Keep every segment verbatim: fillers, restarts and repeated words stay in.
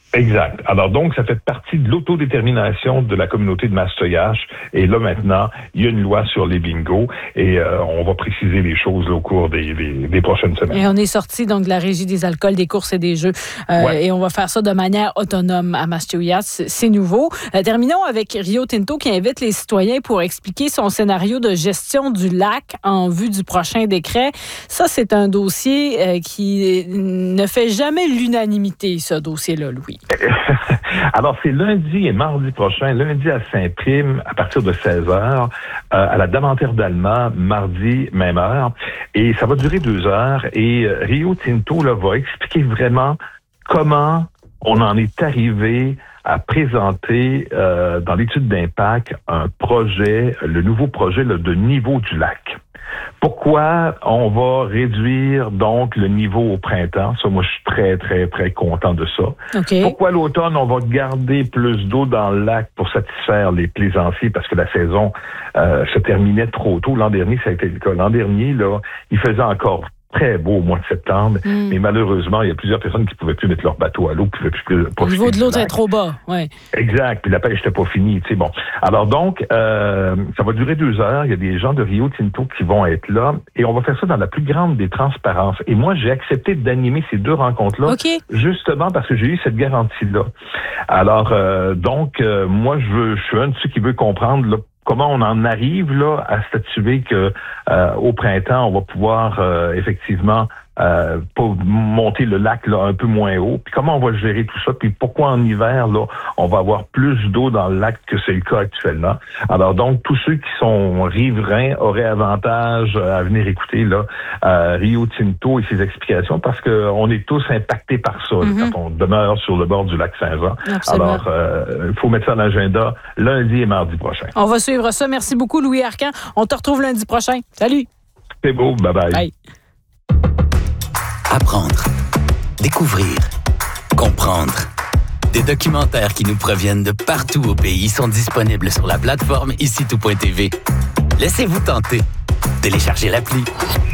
Exact. Alors donc, ça fait partie de l'autodétermination de la communauté de Mastoyache. Et là, maintenant, il y a une loi sur les bingos et euh, on va préciser les choses là, au cours des, des, des prochaines semaines. Et on est sorti donc de la régie des alcools, des courses et des jeux. Euh, ouais. Et on va faire ça de manière autonome à Mastioyas. C'est nouveau. Euh, terminons avec Rio Tinto qui invite les citoyens pour expliquer son scénario de gestion du lac en vue du prochain décret. Ça, c'est un dossier euh, qui ne fait jamais l'unanimité, ce dossier-là, Louis. Alors, c'est lundi et mardi prochain, lundi à Saint-Prime, à partir de seize heures, euh, à la Davantère d'Alma, mardi, même heure. Et ça va durer deux heures. Et euh, Rio Tinto là, va expliquer vraiment comment on en est arrivé à présenter euh, dans l'étude d'impact un projet, le nouveau projet là, de niveau du lac. Pourquoi on va réduire donc le niveau au printemps? Ça, moi, je suis très, très, très content de ça. Okay. Pourquoi l'automne, on va garder plus d'eau dans le lac pour satisfaire les plaisanciers parce que la saison euh, se terminait trop tôt. L'an dernier, ça a été le cas. L'an dernier, là, il faisait encore très beau au mois de septembre, mm. mais malheureusement, il y a plusieurs personnes qui ne pouvaient plus mettre leur bateau à l'eau, qui ne pouvaient plus Le niveau de l'eau était trop bas, oui. Exact, puis la pêche n'était pas finie, tu sais, bon. Alors donc, euh, ça va durer deux heures, il y a des gens de Rio Tinto qui vont être là, et on va faire ça dans la plus grande des transparences. Et moi, j'ai accepté d'animer ces deux rencontres-là, okay. justement parce que j'ai eu cette garantie-là. Alors, euh, donc, euh, moi, je veux, je suis un de ceux qui veut comprendre, là, comment on en arrive là à statuer que euh, au printemps on va pouvoir euh, effectivement euh, monter le lac là un peu moins haut. Puis comment on va gérer tout ça. Puis pourquoi en hiver là on va avoir plus d'eau dans le lac que c'est le cas actuellement. Alors donc tous ceux qui sont riverains auraient avantage à venir écouter là euh, Rio Tinto et ses explications parce que on est tous impactés par ça mm-hmm. là, quand on demeure sur le bord du lac Saint-Jean. Absolument. Alors il euh, faut mettre ça dans l'agenda lundi et mardi prochain. On va suivre ça. Merci beaucoup, Louis Arcan. On te retrouve lundi prochain. Salut. C'est beau. Bye-bye. Bye. Apprendre, découvrir, comprendre. Des documentaires qui nous proviennent de partout au pays sont disponibles sur la plateforme ici tout point t v. Laissez-vous tenter. Téléchargez l'appli.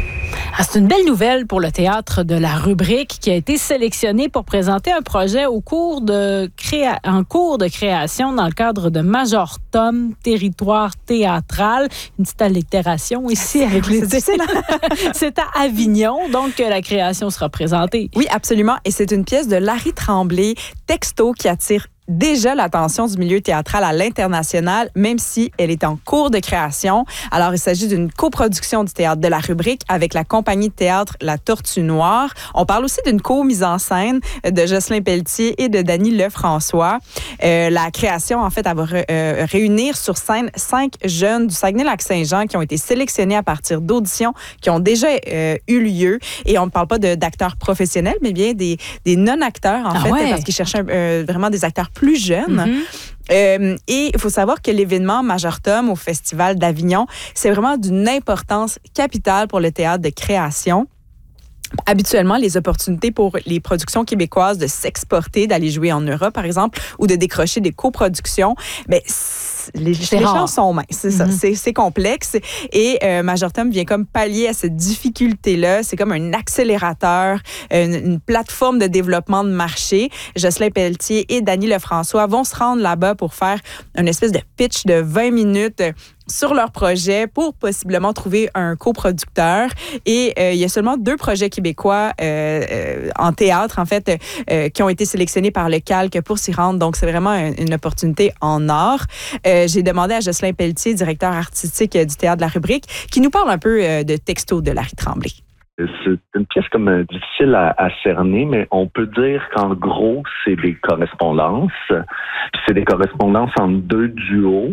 Ah, c'est une belle nouvelle pour le théâtre de la Rubrique qui a été sélectionné pour présenter un projet au cours de créa... en cours de création dans le cadre de Major Tom, territoire théâtral. Une petite allitération ici avec les C'est à Avignon, donc que la création sera présentée. Oui, absolument. Et c'est une pièce de Larry Tremblay, texto, qui attire déjà l'attention du milieu théâtral à l'international, même si elle est en cours de création. Alors, il s'agit d'une coproduction du théâtre de la Rubrique avec la compagnie de théâtre La Tortue Noire. On parle aussi d'une co-mise en scène de Jocelyn Pelletier et de Dany Lefrançois. Euh, la création, en fait, elle va re, euh, réunir sur scène cinq jeunes du Saguenay-Lac-Saint-Jean qui ont été sélectionnés à partir d'auditions qui ont déjà euh, eu lieu. Et on ne parle pas de, d'acteurs professionnels, mais bien des, des non-acteurs, en ah fait, ouais. parce qu'ils cherchaient euh, vraiment des acteurs plus jeune. Mm-hmm. Euh, et il faut savoir que l'événement Major Tom au Festival d'Avignon, c'est vraiment d'une importance capitale pour le théâtre de création. Habituellement, les opportunités pour les productions québécoises de s'exporter, d'aller jouer en Europe, par exemple, ou de décrocher des coproductions, bien, les, les chances sont minces. C'est mm-hmm. ça, c'est, c'est complexe. Et euh, Major Tom vient comme pallier à cette difficulté-là. C'est comme un accélérateur, une, une plateforme de développement de marché. Jocelyn Pelletier et Dany Lefrançois vont se rendre là-bas pour faire une espèce de pitch de vingt minutes sur leur projet pour possiblement trouver un coproducteur. Et euh, il y a seulement deux projets québécois euh, euh, en théâtre, en fait, euh, qui ont été sélectionnés par le Calque pour s'y rendre. Donc, c'est vraiment une, une opportunité en or. Euh, j'ai demandé à Jocelyn Pelletier, directeur artistique du Théâtre de la Rubrique, qui nous parle un peu euh, de texto de Larry Tremblay. C'est une pièce comme euh, difficile à, à cerner, mais on peut dire qu'en gros, c'est des correspondances. Puis c'est des correspondances entre deux duos.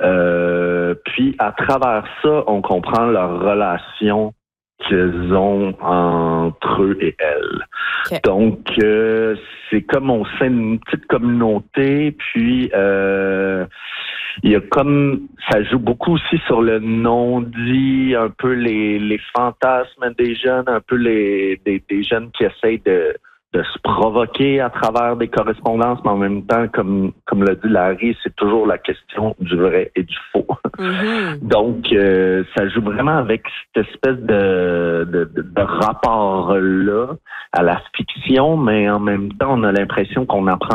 Euh, puis à travers ça, on comprend leur relation qu'ils ont entre eux et elle. Okay. Donc, euh, c'est comme au sein d'une petite communauté, puis euh, il y a comme, ça joue beaucoup aussi sur le non-dit, un peu les, les fantasmes des jeunes, un peu les des, des jeunes qui essayent de de se provoquer à travers des correspondances, mais en même temps, comme comme l'a dit Larry, c'est toujours la question du vrai et du faux. Mm-hmm. Donc, euh, ça joue vraiment avec cette espèce de, de, de, de rapport-là à la fiction, mais en même temps, on a l'impression qu'on apprend